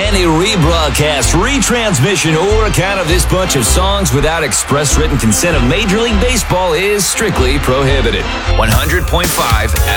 Any rebroadcast, retransmission, or account of this bunch of songs without express written consent of Major League Baseball is strictly prohibited. 100.5